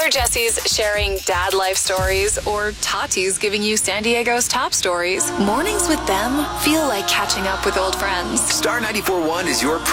Whether Jesse's sharing dad life stories or Tati's giving you San Diego's top stories, mornings with them feel like catching up with old friends. Star 94.1 is your